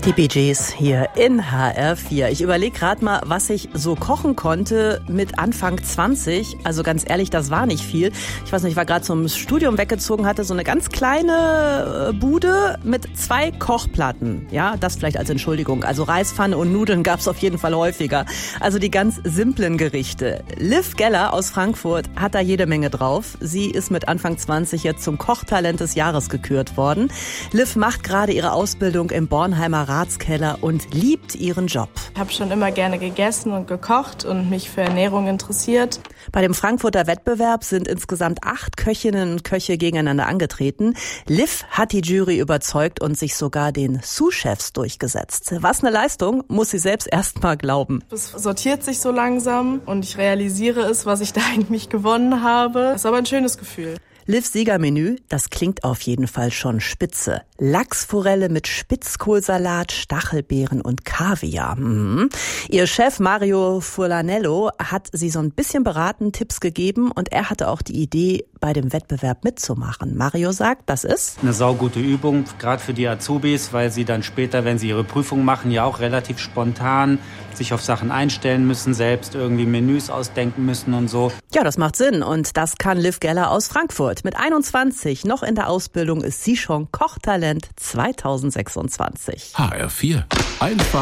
Die Bee Gees hier in HR4. Ich überlege gerade mal, was ich so kochen konnte mit Anfang 20. Also ganz ehrlich, das war nicht viel. Ich weiß nicht, ich war gerade zum Studium weggezogen, hatte so eine ganz kleine Bude mit 2 Kochplatten. Ja, das vielleicht als Entschuldigung. Also Reispfanne und Nudeln gab es auf jeden Fall häufiger. Also die ganz simplen Gerichte. Liv Geller aus Frankfurt hat da jede Menge drauf. Sie ist mit Anfang 20 jetzt zum Kochtalent des Jahres gekürt worden. Liv macht gerade ihre Ausbildung im Bornheimer Ratskeller und liebt ihren Job. Ich habe schon immer gerne gegessen und gekocht und mich für Ernährung interessiert. Bei dem Frankfurter Wettbewerb sind insgesamt 8 Köchinnen und Köche gegeneinander angetreten. Liv hat die Jury überzeugt und sich sogar den Sous-Chefs durchgesetzt. Was eine Leistung, muss sie selbst erst mal glauben. Es sortiert sich so langsam und ich realisiere es, was ich da eigentlich gewonnen habe. Das ist aber ein schönes Gefühl. Livs Siegermenü, das klingt auf jeden Fall schon spitze. Lachsforelle mit Spitzkohlsalat, Stachelbeeren und Kaviar. Ihr Chef Mario Furlanello hat sie so ein bisschen beraten, Tipps gegeben und er hatte auch die Idee, bei dem Wettbewerb mitzumachen. Mario sagt, das ist eine saugute Übung, gerade für die Azubis, weil sie dann später, wenn sie ihre Prüfung machen, ja auch relativ spontan sich auf Sachen einstellen müssen, selbst irgendwie Menüs ausdenken müssen und so. Ja, das macht Sinn und das kann Liv Geller aus Frankfurt. Mit 21 noch in der Ausbildung ist sie schon Kochtalent 2026. HR4. Einfach